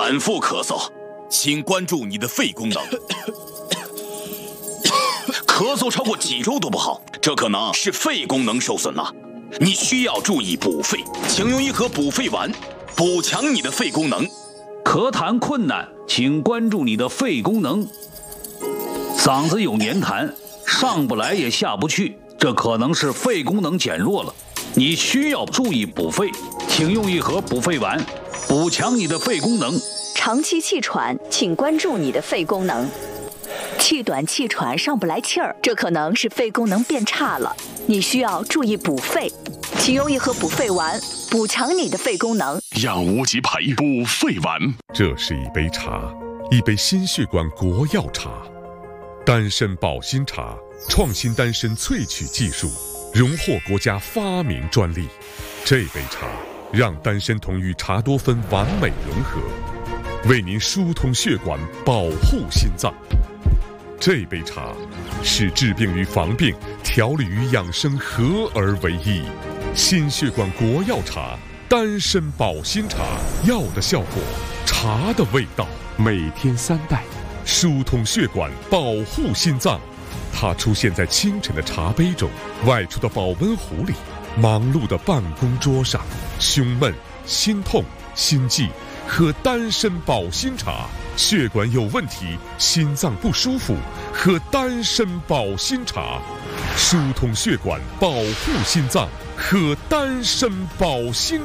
反复咳嗽， 请关注你的肺功能。 咳嗽超过几周都不好，这可能是肺功能受损了。你需要注意补肺，请用一盒补肺丸，补强你的肺功能。 咳痰困难，请关注你的肺功能。嗓子有黏痰，上不来也下不去，这可能是肺功能减弱了。你需要注意补肺，请用一盒补肺丸，补强你的肺功能。 长期气喘，请关注你的肺功能。气短气喘上不来气儿，这可能是肺功能变差了，你需要注意补肺，请用一盒补肺丸，补强你的肺功能。 养无极培补肺丸。 这是一杯茶，一杯心血管国药茶，丹参保心茶，创新丹参萃取技术，荣获国家发明专利。这杯茶让丹参酮与茶多酚完美融合，为您疏通血管，保护心脏。这杯茶是治病与防病、调理与养生合而为一。心血管国药茶，丹参保心茶，药的效果，茶的味道。每天3袋，疏通血管，保护心脏。它出现在清晨的茶杯中，外出的保温壶里，忙碌的办公桌上。胸闷、心痛、心悸，喝丹参保心茶。血管有问题，心脏不舒服，喝丹参保心茶，疏通血管，保护心脏，喝丹参保心